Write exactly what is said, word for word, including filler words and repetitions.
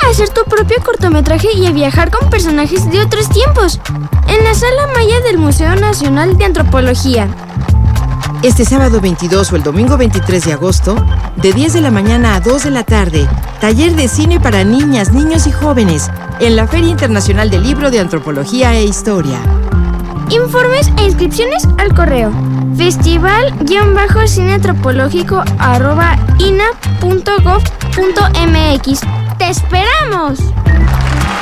a hacer tu propio cortometraje y a viajar con personajes de otros tiempos en la Sala Maya del Museo Nacional de Antropología. Este sábado veintidós o el domingo veintitrés de agosto, de diez de la mañana a dos de la tarde, taller de cine para niñas, niños y jóvenes en la Feria Internacional del Libro de Antropología e Historia. Informes e inscripciones al correo festival-cineantropológico arroba ina punto gov punto mx. ¡Te esperamos!